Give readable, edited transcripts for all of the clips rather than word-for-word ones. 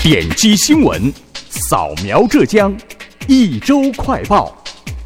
点击新闻，扫描浙江，一周快报。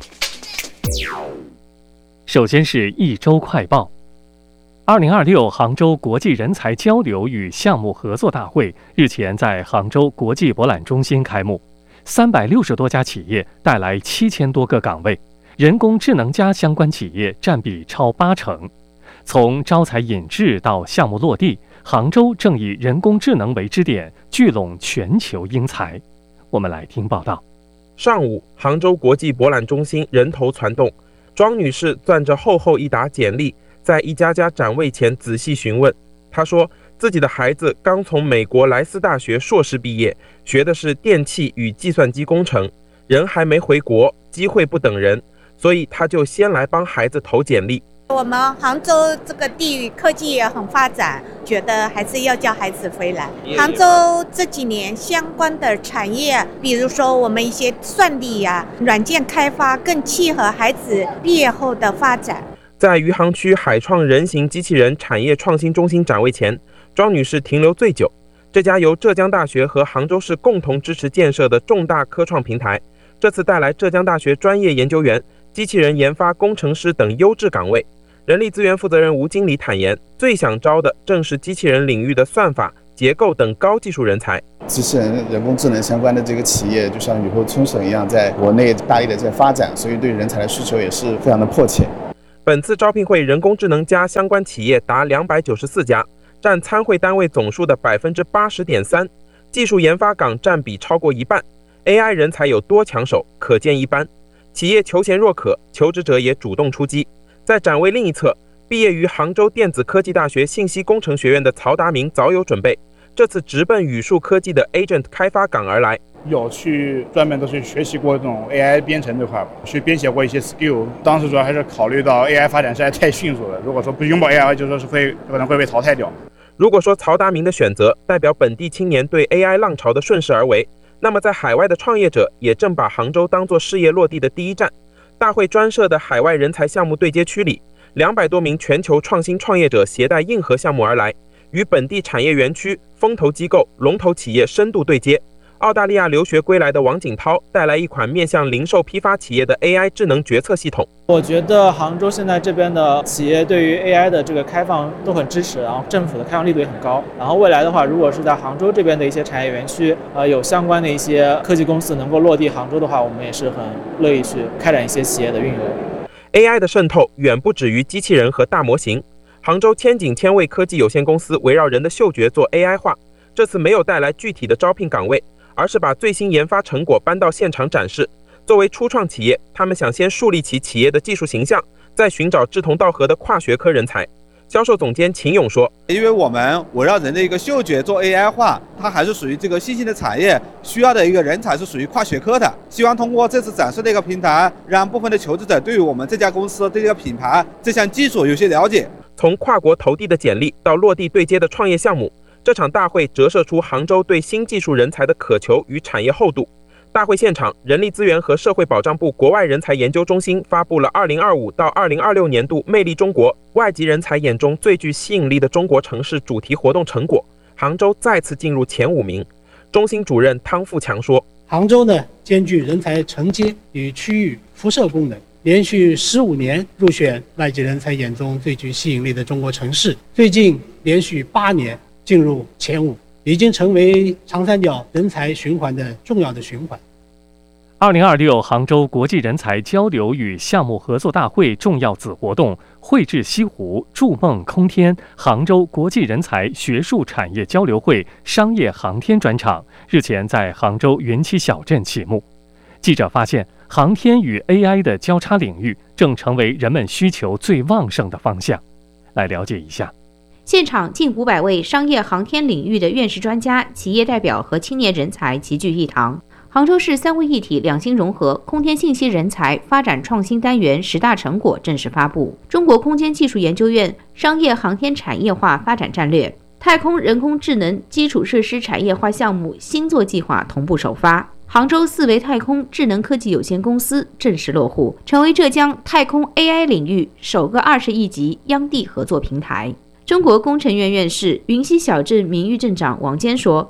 首先是一周快报。2026杭州国际人才交流与项目合作大会日前在杭州国际博览中心开幕，360多家企业带来7000多个岗位，人工智能加相关企业占比超80%。从招才引智到项目落地，杭州正以人工智能为支点，聚拢全球英才。我们来听报道。 上午，杭州国际博览中心人头攒动，庄女士攥着厚厚一沓简历，在一家家展位前仔细询问。她说，自己的孩子刚从美国莱斯大学硕士毕业，学的是电气与计算机工程，人还没回国，机会不等人，所以她就先来帮孩子投简历。 我们杭州这个地域科技也很发展，觉得还是要叫孩子回来。杭州这几年相关的产业，比如说我们一些算力软件开发，更契合孩子毕业后的发展。 在余杭区海创人形机器人产业创新中心展位前，庄女士停留最久。这家由浙江大学和杭州市共同支持建设的重大科创平台，这次带来浙江大学专业研究员、机器人研发工程师等优质岗位。人力资源负责人吴经理坦言，最想招的正是机器人领域的算法、结构等高技术人才。 机器人、人工智能相关的这个企业，就像雨后春笋一样，在国内大力的在发展，所以对人才的需求也是非常的迫切。 本次招聘会，人工智能加相关企业达294家，占参会单位总数的80.3%，技术研发岗占比超过一半。AI 人才有多抢手，可见一斑。企业求贤若渴，求职者也主动出击。在展位另一侧，毕业于杭州电子科技大学信息工程学院的曹达明早有准备，这次直奔语数科技的 Agent 开发岗而来。 有去专门都去学习过这种 AI 编程这块，去编写过一些 skill。当时主要还是考虑到 AI 发展实在太迅速了，如果说不拥抱 AI， 就说是可能会被淘汰掉。 如果说曹达明的选择代表本地青年对 AI 浪潮的顺势而为，那么在海外的创业者也正把杭州当作事业落地的第一站。大会专设的海外人才项目对接区里，200多名全球创新创业者携带硬核项目而来，与本地产业园区、风投机构、龙头企业深度对接。澳大利亚留学归来的王景涛带来一款面向零售批发企业的 AI 智能决策系统。 我觉得杭州现在这边的企业对于 AI 的这个开放都很支持，然后政府的开放力度也很高。然后未来的话，如果是在杭州这边的一些产业园区，有相关的一些科技公司能够落地杭州的话，我们也是很乐意去开展一些企业的运营。 AI 的渗透远不止于机器人和大模型。杭州千景千味科技有限公司围绕人的嗅觉做 AI 化，这次没有带来具体的招聘岗位，而是把最新研发成果搬到现场展示。作为初创企业，他们想先树立起企业的技术形象，再寻找志同道合的跨学科人才。销售总监秦勇说， 因为我们围绕人的一个嗅觉做 AI 化，它还是属于这个新兴的产业，需要的一个人才是属于跨学科的。希望通过这次展示的一个平台，让部分的求职者对于我们这家公司、对这个品牌、这项技术有些了解。 从跨国投递的简历到落地对接的创业项目，这场大会折射出杭州对新技术人才的渴求与产业厚度。大会现场，人力资源和社会保障部国外人才研究中心发布了2025到2026年度魅力中国外籍人才眼中最具吸引力的中国城市主题活动成果，杭州再次进入前5名。中心主任汤富强说， 杭州呢兼具人才承接与区域辐射功能，连续15年入选外籍人才眼中最具吸引力的中国城市，最近连续8年进入前5，已经成为长三角人才循环的重要的循环。 2026杭州国际人才交流与项目合作大会重要子活动绘制西湖筑梦空天杭州国际人才学术产业交流会商业航天专场日前在杭州云栖小镇启幕。记者发现，航天与 AI 的交叉领域正成为人们需求最旺盛的方向。来了解一下。 现场近500位商业航天领域的院士专家、企业代表和青年人才齐聚一堂。杭州市3位一体两星融合空天信息人才发展创新单元10大成果正式发布，中国空间技术研究院商业航天产业化发展战略、太空人工智能基础设施产业化项目星座计划同步首发。杭州4维太空智能科技有限公司正式落户，成为浙江太空 AI 领域首个20亿级央地合作平台。中国工程院院士、云栖小镇名誉镇长王坚说，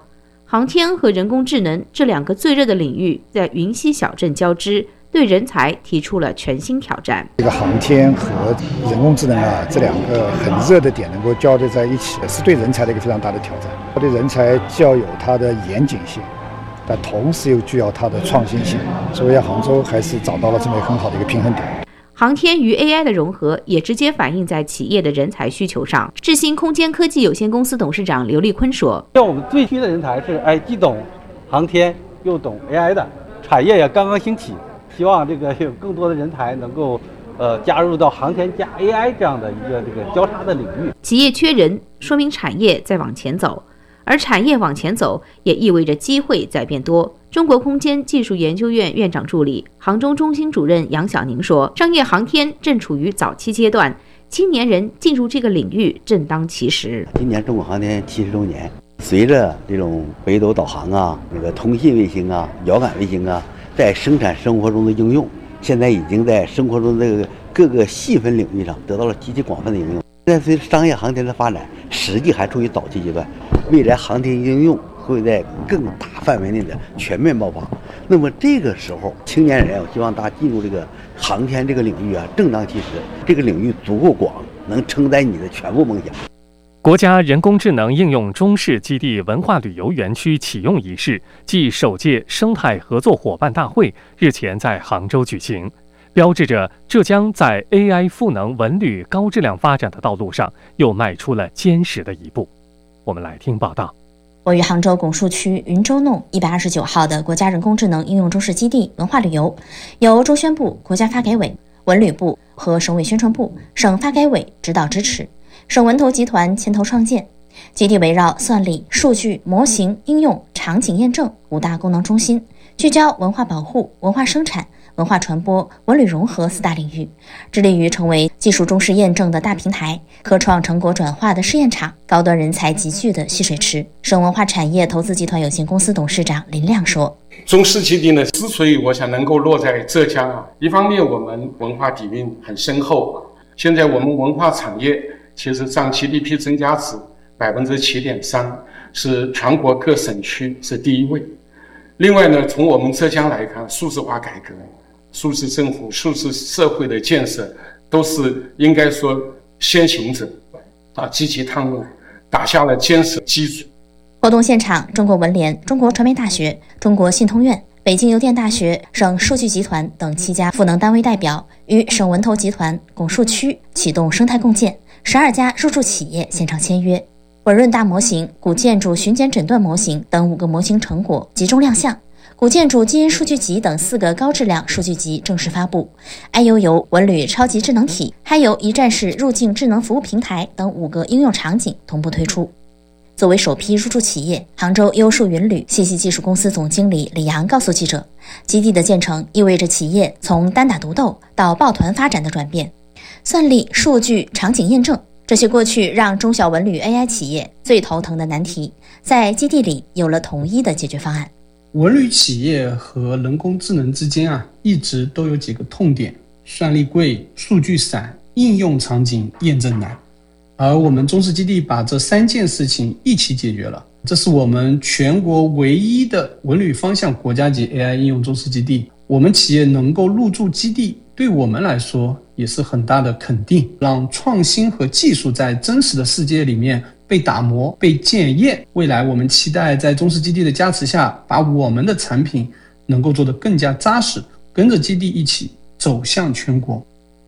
航天和人工智能这两个最热的领域在云栖小镇交织，对人才提出了全新挑战。 这个航天和人工智能这两个很热的点能够交织在一起，是对人才的一个非常大的挑战。对人才既要有它的严谨性，但同时又具有它的创新性，所以杭州还是找到了这么一个很好的一个平衡点。 航天与 AI 的融合也直接反映在企业的人才需求上。智新空间科技有限公司董事长刘立坤说：“ 像我们最需的人才是既懂航天又懂 AI 的，产业也刚刚兴起，希望这个有更多的人才能够加入到航天加 AI 这样的一个交叉的领域。 企业缺人，说明产业在往前走。”而产业往前走，也意味着机会在变多。中国空间技术研究院院长助理、杭州中心主任杨晓宁说：“商业航天正处于早期阶段，青年人进入这个领域正当其时。 今年中国航天70周年，随着这种北斗导航通信卫星遥感卫星在生产生活中的应用，现在已经在生活中的各个细分领域上得到了极其广泛的应用。但随着商业航天的发展，实际还处于早期阶段，未来航天应用会在更大范围内的全面爆发。那么这个时候，青年人我希望大家进入这个航天这个领域正当其时，这个领域足够广，能承载你的全部梦想。” 国家人工智能应用中试基地文化旅游园区启用仪式暨首届生态合作伙伴大会日前在杭州举行，标志着浙江在 AI 赋能文旅高质量发展的道路上又迈出了坚实的一步。我们来听报道。 位于杭州拱墅区云州弄129号的国家人工智能应用中试基地文化旅游，由中宣部、国家发改委、文旅部和省委宣传部、省发改委指导支持，省文投集团牵头创建。基地围绕算力、数据、模型、应用、场景验证5大功能中心，聚焦文化保护、文化生产、文化传播、文旅融合4大领域，致力于成为技术中试验证的大平台、科创成果转化的试验场、高端人才集聚的蓄水池。省文化产业投资集团有限公司董事长林亮说：“ 中试基地呢，之所以我想能够落在浙江一方面我们文化底蕴很深厚，现在我们文化产业其实占 GDP 增加值7.3%，是全国各省区是第1位。另外呢，从我们浙江来看，数字化改革、数字政府、数字社会的建设都是应该说先行者积极探路，打下了坚实基础。” 活动现场，中国文联、中国传媒大学、中国信通院、北京邮电大学、省数据集团等7家赋能单位代表与省文投集团拱墅区启动生态共建，12家入驻企业现场签约。稳润大模型、古建筑巡检诊断模型等5个模型成果集中亮相，古建筑基因数据集等4个高质量数据集正式发布，IUU 文旅超级智能体，还有一站式入境智能服务平台等5个应用场景同步推出。作为首批入驻企业，杭州优数云旅信息技术公司总经理李阳告诉记者，基地的建成意味着企业从单打独斗到抱团发展的转变。算力、数据、场景验证，这些过去让中小文旅 AI 企业最头疼的难题，在基地里有了统一的解决方案。 文旅企业和人工智能之间一直都有几个痛点：算力贵、数据散、应用场景验证难。而我们中试基地把这3件事情一起解决了，这是我们全国唯一的文旅方向国家级 AI 应用中试基地。我们企业能够入驻基地，对我们来说也是很大的肯定，让创新和技术在真实的世界里面被打磨、被检验。未来我们期待在中试基地的加持下，把我们的产品能够做得更加扎实，跟着基地一起走向全国。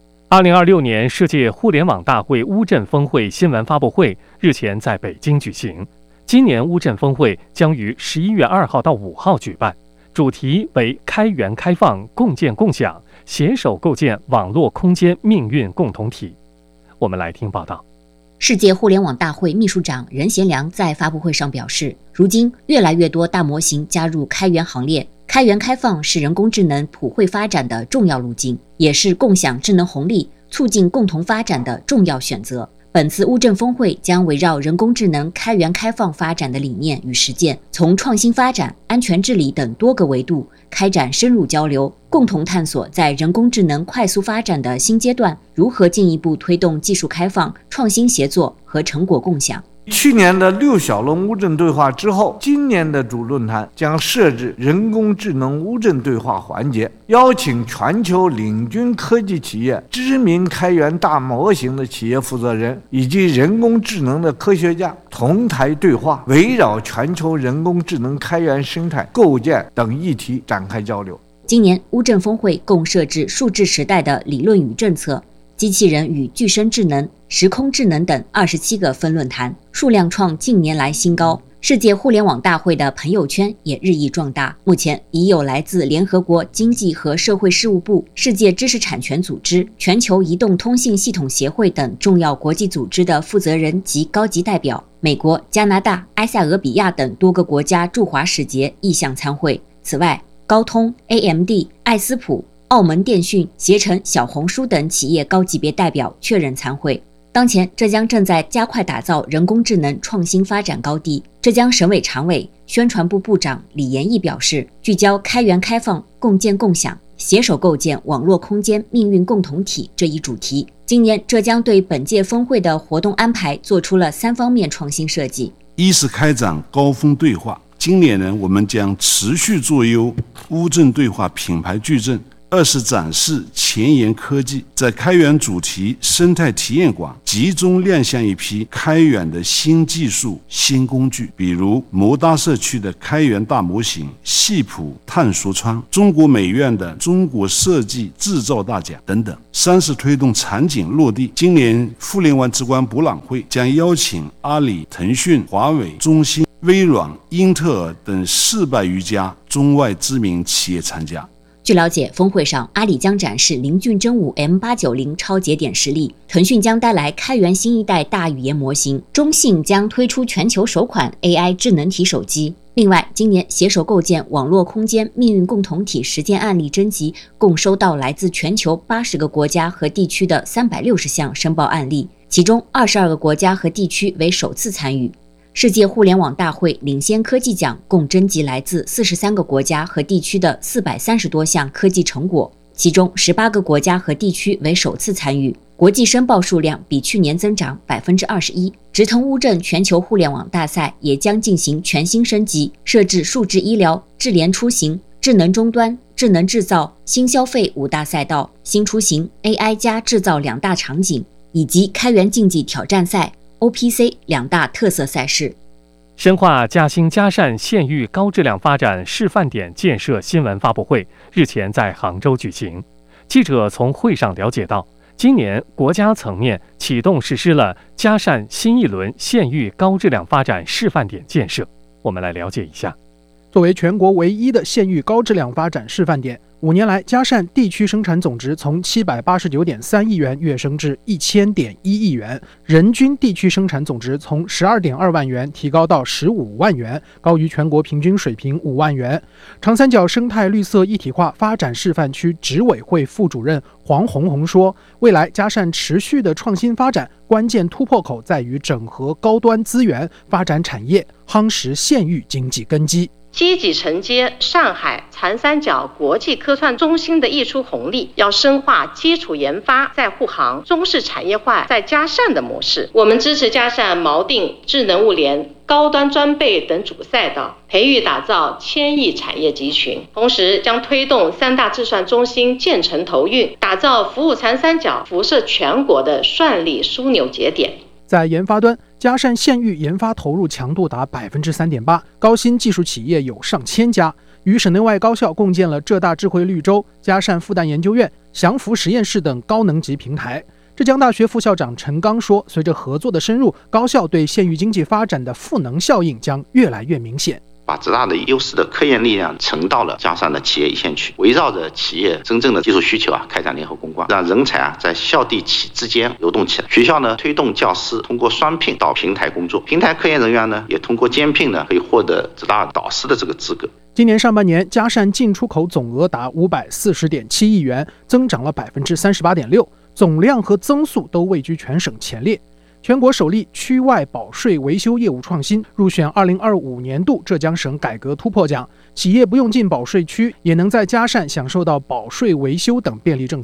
2026年世界互联网大会乌镇峰会新闻发布会日前在北京举行。今年乌镇峰会将于11月2号到5号举办，主题为开源开放、共建共享，携手构建网络空间命运共同体。我们来听报道。 世界互联网大会秘书长任贤良在发布会上表示，如今越来越多大模型加入开源行列，开源开放是人工智能普惠发展的重要路径，也是共享智能红利、促进共同发展的重要选择。本次乌镇峰会将围绕人工智能开源开放发展的理念与实践，从创新发展、安全治理等多个维度开展深入交流，共同探索在人工智能快速发展的新阶段，如何进一步推动技术开放、创新协作和成果共享。 去年的6小龙乌镇对话之后，今年的主论坛将设置人工智能乌镇对话环节，邀请全球领军科技企业、知名开源大模型的企业负责人以及人工智能的科学家同台对话，围绕全球人工智能开源生态构建等议题展开交流。 今年乌镇峰会共设置数字时代的理论与政策、机器人与具身智能、时空智能等27个分论坛，数量创近年来新高。世界互联网大会的朋友圈也日益壮大，目前已有来自联合国经济和社会事务部、世界知识产权组织、全球移动通信系统协会等重要国际组织的负责人及高级代表，美国、加拿大、埃塞俄比亚等多个国家驻华使节意向参会。此外，高通、AMD、艾斯普、澳门电讯、携程、小红书等企业高级别代表确认参会。当前，浙江正在加快打造人工智能创新发展高地。浙江省委常委、宣传部部长李延义表示，聚焦开源开放、共建共享，携手构建网络空间命运共同体这一主题。今年，浙江对本届峰会的活动安排做出了3方面创新设计： 一是开展高峰对话，今年呢，我们将持续做优乌镇对话品牌矩阵；二是展示前沿科技，在开源主题生态体验馆集中亮相一批开源的新技术、新工具，比如摩搭社区的开源大模型、系谱探索窗、中国美院的中国设计制造大奖等等。三是推动场景落地，今年互联网之光博览会将邀请阿里、腾讯、华为、中兴、微软、英特尔等400余家中外知名企业参加。 据了解，峰会上阿里将展示林俊真5 M890 超节点实力，腾讯将带来开源新一代大语言模型，中信将推出全球首款 AI 智能体手机。另外，今年携手构建网络空间命运共同体实践案例征集共收到来自全球80个国家和地区的360项申报案例，其中22个国家和地区为首次参与。世界互联网大会领先科技奖共征集来自43个国家和地区的430多项科技成果，其中18个国家和地区为首次参与，国际申报数量比去年增长21%。直通乌镇全球互联网大赛也将进行全新升级，设置数字医疗、智联出行、智能终端、智能制造、新消费5大赛道，新出行、AI 加制造2大场景，以及开源竞技挑战赛、OPC 2大特色赛事。 深化嘉兴嘉善县域高质量发展示范点建设新闻发布会日前在杭州举行。记者从会上了解到，今年国家层面启动实施了嘉善新一轮县域高质量发展示范点建设。我们来了解一下。 作为全国唯一的县域高质量发展示范点，5年来，嘉善地区生产总值从789.3亿元跃升至1000.1亿元，人均地区生产总值从12.2万元提高到15万元，高于全国平均水平5万元。长三角生态绿色一体化发展示范区执委会副主任黄红红说，未来嘉善持续的创新发展，关键突破口在于整合高端资源，发展产业，夯实县域经济根基。 积极承接上海、长三角国际科创中心的溢出红利，要深化基础研发在沪杭、中式产业化在嘉善的模式。我们支持嘉善锚定智能物联、高端装备等主赛道，培育打造1000亿产业集群。同时将推动3大智算中心建成投运，打造服务长三角、辐射全国的算力枢纽节点。 在研发端，嘉善县域研发投入强度达 3.8%， 高新技术企业有上千家，与省内外高校共建了浙大智慧绿洲、嘉善复旦研究院、祥福实验室等高能级平台。浙江大学副校长陈刚说，随着合作的深入，高校对县域经济发展的赋能效应将越来越明显。 把浙大的优势的科研力量呈到了嘉善的企业一线区，围绕着企业真正的技术需求开展联合攻关，让人才在校地企之间流动起来。学校推动教师通过双聘到平台工作，平台科研人员也通过兼聘可以获得浙大导师的这个资格。 今年上半年，嘉善进出口总额达540.7亿元，增长了 38.6%， 总量和增速都位居全省前列。全国首例区外保税维修业务创新入选2025年度浙江省改革突破奖，企业不用进保税区，也能在嘉善享受到保税维修等便利政策。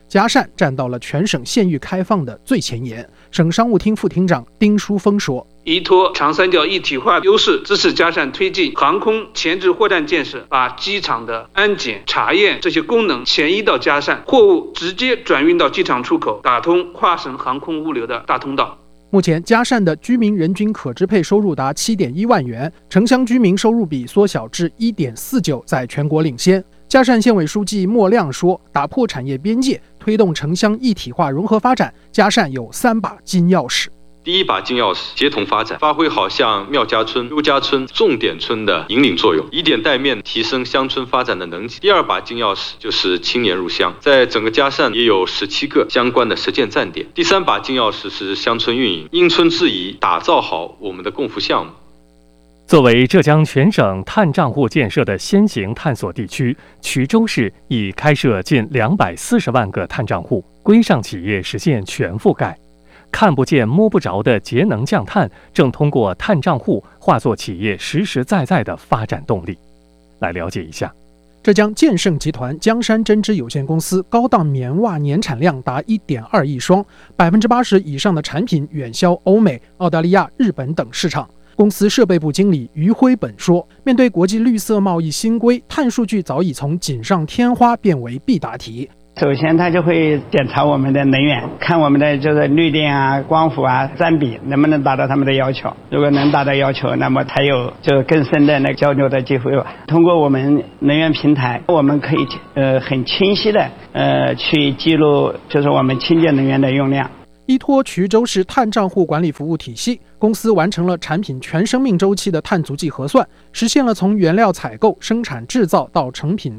嘉善站到了全省县域开放的最前沿。省商务厅副厅长丁书峰说， 依托长三角一体化优势，支持嘉善推进航空前置货站建设，把机场的安检、查验这些功能迁移到嘉善，货物直接转运到机场出口，打通跨省航空物流的大通道。 目前，嘉善的居民人均可支配收入达 7.1 万元，城乡居民收入比缩小至 1.49， 在全国领先。嘉善县委书记莫亮说，打破产业边界，推动城乡一体化融合发展，嘉善有3把金钥匙。 第一把金钥匙，协同发展，发挥好像庙家村、陆家村、重点村的引领作用，以点带面提升乡村发展的能级。第二把金钥匙就是青年入乡，在整个嘉善也有17个相关的实践站点。第三把金钥匙是乡村运营，因村制宜，打造好我们的共扶项目。 作为浙江全省碳账户建设的先行探索地区，衢州市已开设近240万个碳账户，规上企业实现全覆盖。看不见摸不着的节能降碳，正通过碳账户化作企业实实在在的发展动力。来了解一下， 浙江建盛集团江山针织有限公司高档棉袜年产量达 1.2 亿双，80%以上的产品远销欧美、澳大利亚、日本等市场。公司设备部经理于辉本说，面对国际绿色贸易新规，碳数据早已从锦上添花变为必答题。 首先他就会检查我们的能源，看我们的就是绿电啊、光伏啊占比能不能达到他们的要求。如果能达到要求，那么才有就更深的那个交流的机会吧。通过我们能源平台，我们可以很清晰的去记录就是我们清洁能源的用量。 依托衢州市碳账户管理服务体系，公司完成了产品全生命周期的碳足迹核算，实现了从原料采购、生产制造到成品